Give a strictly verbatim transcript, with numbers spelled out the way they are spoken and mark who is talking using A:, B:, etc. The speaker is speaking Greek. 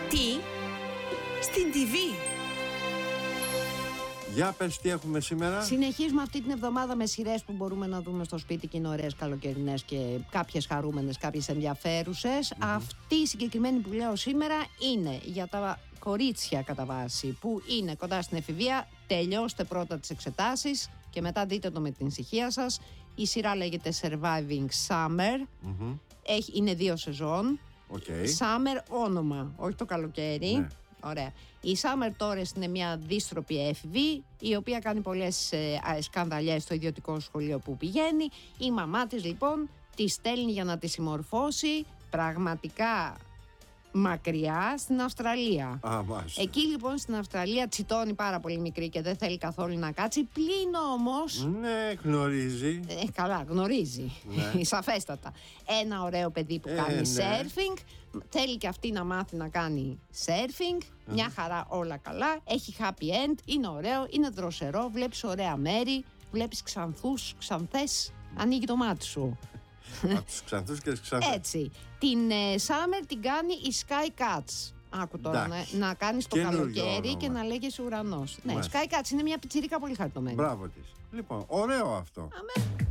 A: Τι στην τι βι.
B: Για πες τι έχουμε σήμερα.
C: Συνεχίζουμε αυτή την εβδομάδα με σειρές που μπορούμε να δούμε στο σπίτι και είναι ωραίες καλοκαιρινές και κάποιες χαρούμενες, κάποιες ενδιαφέρουσες. Mm-hmm. Αυτή η συγκεκριμένη που λέω σήμερα είναι για τα κορίτσια κατά βάση που είναι κοντά στην εφηβεία. Τελειώστε πρώτα τις εξετάσεις και μετά δείτε το με την ησυχία σας. Η σειρά λέγεται Surviving Summer. Mm-hmm. Έχει, είναι δύο σεζόν.
B: Okay.
C: Summer όνομα, όχι το καλοκαίρι. Ναι. Ωραία. Η Summer Torres είναι μια δίστροπη έφηβη η οποία κάνει πολλές ε, σκανδαλιές στο ιδιωτικό σχολείο που πηγαίνει. Η μαμά της λοιπόν τη στέλνει για να τη συμμορφώσει πραγματικά μακριά στην Αυστραλία.
B: Α,
C: εκεί λοιπόν στην Αυστραλία τσιτώνει πάρα πολύ μικρή και δεν θέλει καθόλου να κάτσει. Πλην όμως.
B: Ναι, γνωρίζει.
C: Ε, καλά, γνωρίζει. Ναι. Σαφέστατα. Ένα ωραίο παιδί που ε, κάνει ναι. σέρφινγκ. Θέλει και αυτή να μάθει να κάνει σέρφινγκ. Mm. Μια χαρά, όλα καλά. Έχει happy end. Είναι ωραίο, είναι δροσερό. Βλέπεις ωραία μέρη. Βλέπεις ξανθούς, ξανθές. Ανοίγει το μάτι σου.
B: Από τους ξανθούς και τις ξανθές.
C: Έτσι. Την ε, Summer την κάνει η Sky Cats. Άκου τώρα να, να κάνεις το καλοκαίρι και να λέγεσαι ουρανός. Ναι, Sky Cats είναι μια πιτσιρίκα πολύ χαριτωμένη.
B: Μπράβο της. Λοιπόν, ωραίο αυτό.
C: Αμέ.